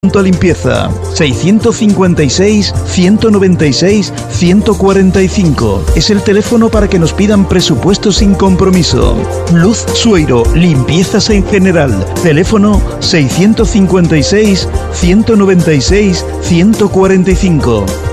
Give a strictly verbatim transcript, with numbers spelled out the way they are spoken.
a limpieza. seiscientos cincuenta y seis, ciento noventa y seis, ciento cuarenta y cinco. Es el teléfono para que nos pidan presupuestos sin compromiso. Luz Sueiro, limpiezas en general. Teléfono seiscientos cincuenta y seis, ciento noventa y seis, ciento cuarenta y cinco.